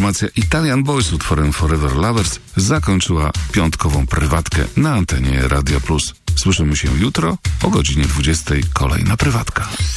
Formacja Italian Boys z utworem Forever Lovers zakończyła piątkową prywatkę na antenie Radia Plus. Słyszymy się jutro o godzinie 20:00. Kolejna prywatka.